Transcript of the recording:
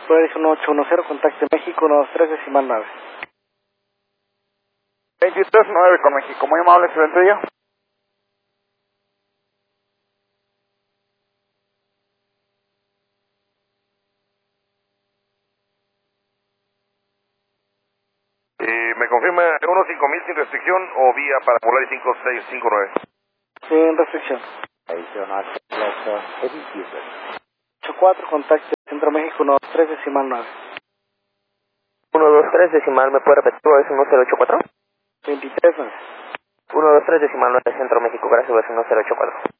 Polaris 1810, contacte México 123 decimal 9. 23-9 con México, muy amable, excelente día. ¿Me confirma 15000 sin restricción o vía para Polaris 5659? Sin restricción. 84, contacte Centro México 123 decimal 9. 123 decimal, ¿me puede repetir? ¿Es 1084? 23 9. 123 decimal 9, Centro México, gracias, es 1084.